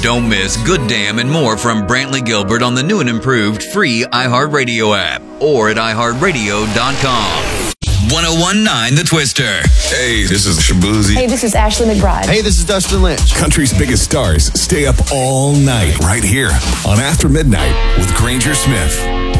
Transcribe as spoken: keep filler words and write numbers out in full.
Don't miss Good Damn and more from Brantley Gilbert on the new and improved free iHeartRadio app or at i heart radio dot com. one oh one point nine The Twister. Hey, this is Shabuzi. Hey, this is Ashley McBride. Hey, this is Dustin Lynch. Country's biggest stars stay up all night right here on After Midnight with Granger Smith.